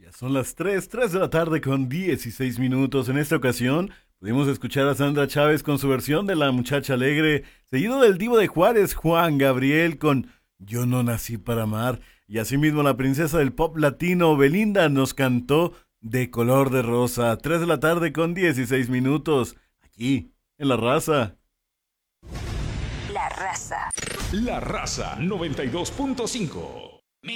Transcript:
Son las 3 de la tarde con 16 minutos. En esta ocasión pudimos escuchar a Sandra Chávez con su versión de La Muchacha Alegre, seguido del Divo de Juárez, Juan Gabriel, con Yo no nací para amar. Y asimismo la princesa del pop latino, Belinda, nos cantó De color de rosa. 3 de la tarde con 16 minutos, aquí, en La Raza. La Raza. La Raza 92.5.